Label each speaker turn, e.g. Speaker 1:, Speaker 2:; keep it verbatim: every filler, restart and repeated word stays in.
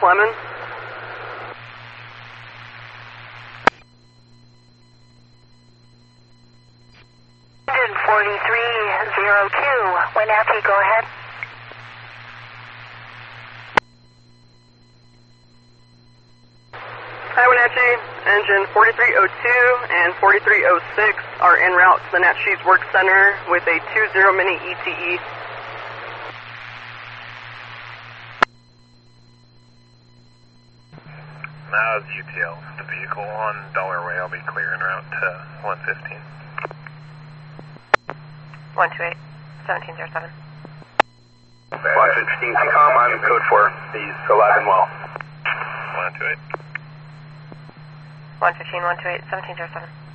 Speaker 1: Clemens.
Speaker 2: forty-three zero two, Wenatchee, go ahead.
Speaker 1: Hi Wenatchee, engine forty-three oh two and forty-three oh six are en route to the Natshees Work Center with a two zero Mini E T E.
Speaker 3: Now it's U T L. The vehicle on Dollar Way, I'll be clear en route to one fifteen.
Speaker 4: one two eight, seventeen zero seven.
Speaker 5: one fifteen T COM, I'm code four. He's alive and well.
Speaker 3: one two eight.
Speaker 4: one fifteen, one two eight, seventeen zero seven.